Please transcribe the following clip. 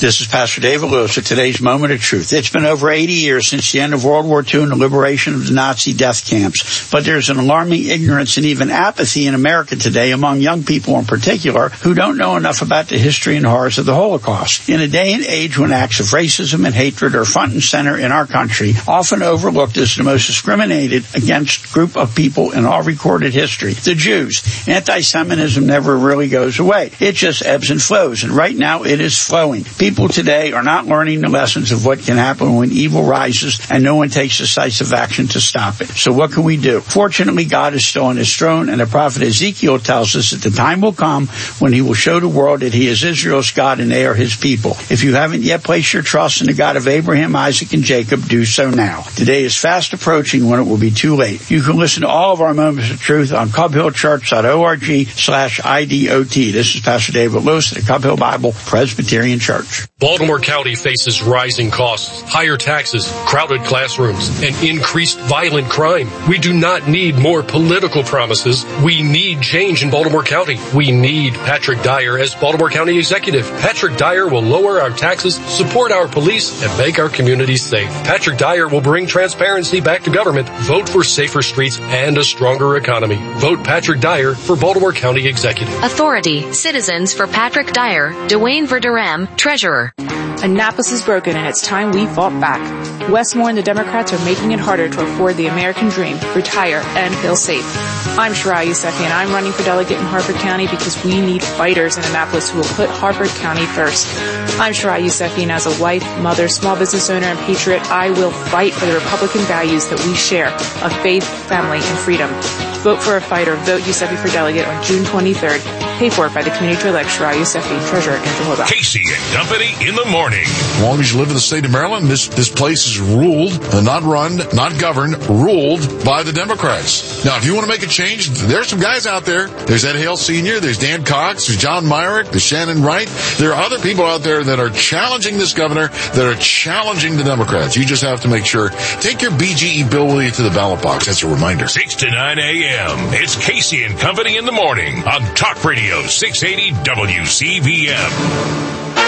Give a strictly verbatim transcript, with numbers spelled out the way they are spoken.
This is Pastor David Lewis with today's Moment of Truth. It's been over eighty years since the end of World War Two and the liberation of the Nazi death camps, but there's an alarming ignorance and even apathy in America today among young people in particular who don't know enough about the history and horrors of the Holocaust. In a day and age when acts of racism and hatred are front and center in our country, often overlooked as the most discriminated against group of people in all recorded history, the Jews, anti-Semitism never really goes away. It just ebbs and flows, and right now it is flowing. People today are not learning the lessons of what can happen when evil rises and no one takes decisive action to stop it. So what can we do? Fortunately, God is still on his throne, and the prophet Ezekiel tells us that the time will come when he will show the world that he is Israel's God and they are his people. If you haven't yet placed your trust in the God of Abraham, Isaac, and Jacob, do so now. Today is fast approaching when it will be too late. You can listen to all of our Moments of Truth on cub hill church dot org slash I D O T. This is Pastor David Lewis at the Cub Hill Bible Presbyterian Church. Baltimore County faces rising costs, higher taxes, crowded classrooms, and increased violent crime. We do not need more political promises. We need change in Baltimore County. We need Patrick Dyer as Baltimore County Executive. Patrick Dyer will lower our taxes, support our police, and make our communities safe. Patrick Dyer will bring transparency back to government. Vote for safer streets and a stronger economy. Vote Patrick Dyer for Baltimore County Executive. Authority. Citizens for Patrick Dyer. Dwayne Verderam, Treasurer. Annapolis is broken and it's time we fought back. Westmore and the Democrats are making it harder to afford the American dream, retire, and feel safe. I'm Shariah Yousefi and I'm running for delegate in Harford County because we need fighters in Annapolis who will put Harford County first. I'm Shariah Yousefi, and as a wife, mother, small business owner, and patriot, I will fight for the Republican values that we share of faith, family, and freedom. Vote for a fighter. Vote Yousefi for delegate on June twenty-third. Paid for by the community to elect Shariah Yousefi, Treasurer, and Jehovah. Casey and Company in the morning. As long as you live in the state of Maryland, this, this place is ruled, uh, not run, not governed, ruled by the Democrats. Now, if you want to make a change, there's some guys out there. There's Ed Hale Senior, there's Dan Cox, there's John Myrick, there's Shannon Wright. There are other people out there that are challenging this governor, that are challenging the Democrats. You just have to make sure. Take your B G E bill with you to the ballot box. That's a reminder. six to nine a.m. It's Casey and Company in the morning on Talk Radio six eighty W C V M.